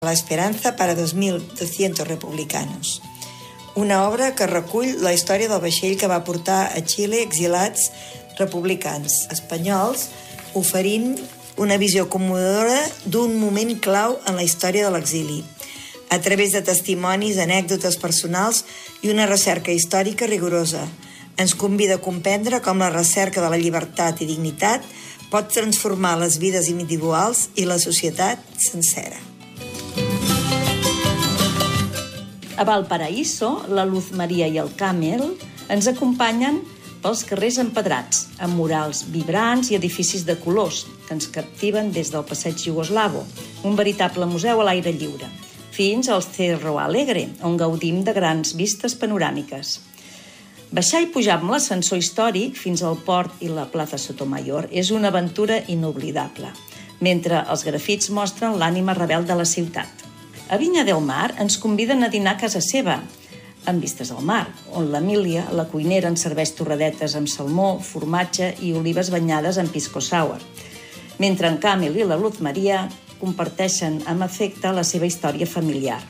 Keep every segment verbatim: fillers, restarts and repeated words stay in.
La esperanza para dos mil doscientos republicanos. Una obra que recull la història del vaixell que va portar a Xile exilats republicans espanyols, oferint una visió commovedora d'un moment clau en la història de l'exili, a través de testimonis, anècdotes personals i una recerca històrica rigorosa. Ens convida a comprendre com la recerca de la llibertat i dignitat pot transformar les vides individuals i la societat sencera. A Valparaíso, la Luz Maria i el Camel ens acompanyen pels carrers empedrats, amb murals vibrants i edificis de colors que ens captiven des del passeig Iugoslavo, un veritable museu a l'aire lliure, fins al Cerro Alegre, on gaudim de grans vistes panoràmiques. Baixar i pujar amb l'ascensor històric fins al port i la plaça Sotomayor és una aventura inoblidable, mentre els grafits mostren l'ànima rebel de la ciutat. A Vinya del Mar ens conviden a dinar a casa seva, amb vistes al mar, on l'Emília, la cuinera, ens serveix torradetes amb salmó, formatge i olives banyades amb pisco sour, mentre en Camel i la Luz Maria comparteixen amb afecte la seva història familiar.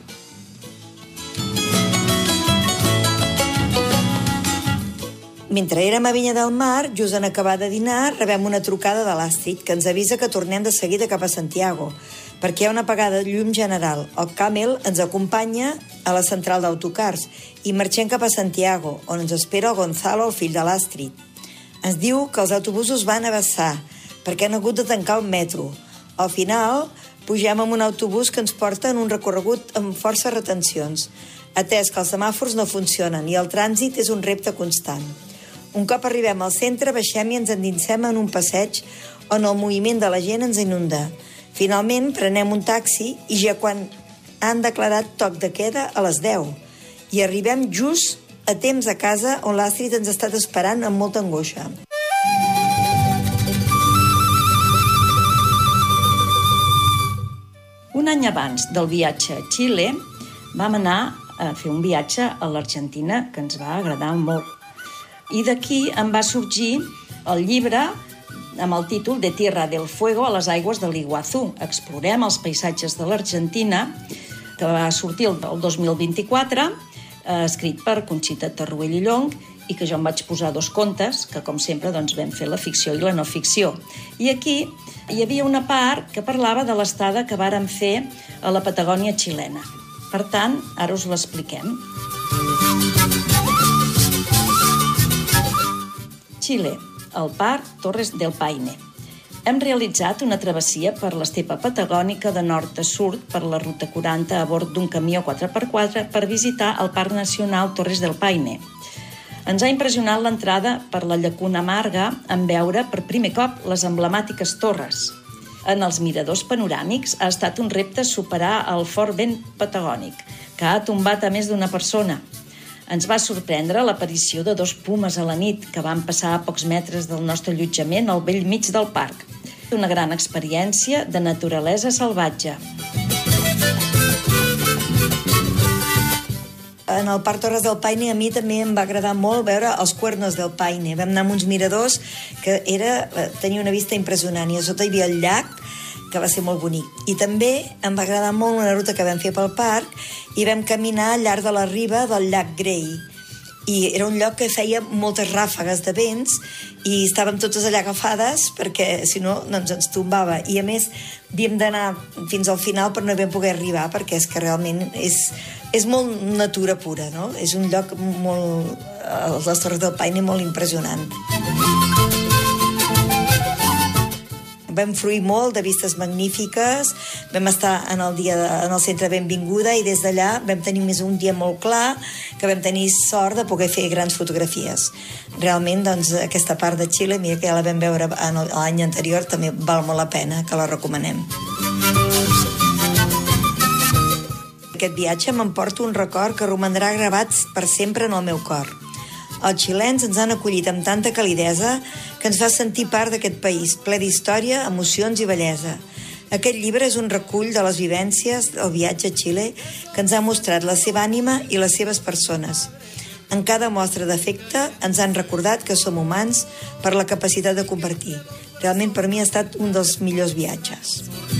Mentre érem a Vinya del Mar, just en acabar de dinar, rebem una trucada de l'Astrid que ens avisa que tornem de seguida cap a Santiago, perquè hi ha una apagada de llum general. El Camel ens acompanya a la central d'autocars i marxem cap a Santiago, on ens espera el Gonzalo, el fill de l'Astrid. Ens diu que els autobusos van a vessar, perquè han hagut de tancar el metro. Al final, pugem en un autobús que ens porta en un recorregut amb força retencions, atès que els semàfors no funcionen i el trànsit és un repte constant. Un cop arribem al centre, baixem i ens endinsem en un passeig on el moviment de la gent ens inunda. Finalment, prenem un taxi i ja quan han declarat toc de queda a les deu. I arribem just a temps a casa on l'Astrid ens ha estat esperant amb molta angoixa. Un any abans del viatge a Xile, vam anar a fer un viatge a l'Argentina que ens va agradar molt. I d'aquí em va sorgir el llibre amb el títol de Tierra del Fuego a les aigües de l'Iguazú. Explorem els paisatges de l'Argentina, que va sortir el dos mil vint-i-quatre, eh, escrit per Conxita Tarruell i Llong, i que jo em vaig posar dos contes, que com sempre doncs, vam fer la ficció i la no ficció. I aquí hi havia una part que parlava de l'estada que vàrem fer a la Patagònia xilena. Per tant, ara us l'expliquem. Xile, el Parc Torres del Paine. Hem realitzat una travessia per l'estepa patagònica de nord a sud per la ruta quaranta a bord d'un camió quatre per quatre per visitar el Parc Nacional Torres del Paine. Ens ha impressionat l'entrada per la Llacuna Amarga en veure per primer cop les emblemàtiques torres. En els miradors panoràmics ha estat un repte superar el fort vent patagònic, que ha tombat a més d'una persona. Ens va sorprendre l'aparició de dos pumes a la nit que van passar a pocs metres del nostre allotjament al bell mig del parc. Una gran experiència de naturalesa salvatge. En el Parc Torres del Paine a mi també em va agradar molt veure els Cuernos del Paine. Vam anar amb uns miradors que era, tenia una vista impressionant i a sota hi havia el llac, que va ser molt bonic. I també em va agradar molt una ruta que vam fer pel parc i vam caminar al llarg de la riba del llac Grey. I era un lloc que feia moltes ràfegues de vents i estàvem totes allà agafades perquè, si no, doncs ens tombava. I, a més, havíem d'anar fins al final per no haver poder arribar perquè és que realment és, és molt natura pura, no? És un lloc molt... les Torres del Paine molt impressionant. Vam fruir molt de vistes magnífiques, vam estar en el dia de, en el centre de benvinguda i des d'allà vam tenir més un dia molt clar, que vam tenir sort de poder fer grans fotografies. Realment, doncs, aquesta part de Xile, mira que ja la vam veure l'any anterior, també val molt la pena, que la recomanem. Aquest viatge m'emporta un record que romandrà gravat per sempre en el meu cor. Els xilens ens han acollit amb tanta calidesa que ens fa sentir part d'aquest país, ple d'història, emocions i bellesa. Aquest llibre és un recull de les vivències del viatge a Xile que ens ha mostrat la seva ànima i les seves persones. En cada mostra d'afecte ens han recordat que som humans per la capacitat de compartir. Realment per mi ha estat un dels millors viatges.